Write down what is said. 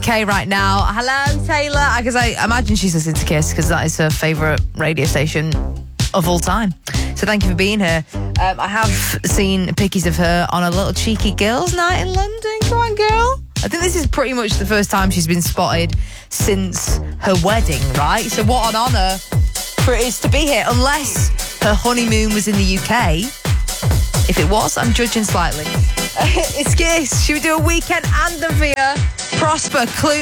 Okay, right now. Hello, Taylor. Because I imagine she's listening to Kiss because that is her favourite radio station of all time. So thank you for being here. I have seen pictures of her on a little cheeky girls' night in London. Come on, girl. I think this is pretty much the first time she's been spotted since her wedding, right? So what an honour for it is to be here, unless her honeymoon was in the UK. If it was, I'm judging slightly. It's Kiss. Should we do a weekend anthem for you? Prosper, Clue.